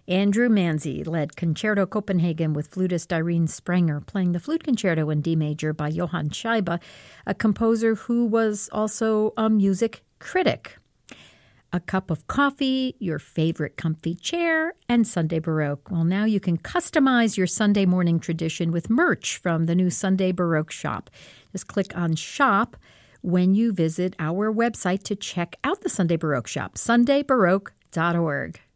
Andrew Manzi led Concerto Copenhagen with flutist Irene Sprenger, playing the flute concerto in D major by Johann Scheibe, a composer who was also a music critic. A cup of coffee, your favorite comfy chair, and Sunday Baroque. Well, now you can customize your Sunday morning tradition with merch from the new Sunday Baroque shop. Just click on Shop when you visit our website to check out the Sunday Baroque shop, sundaybaroque.org.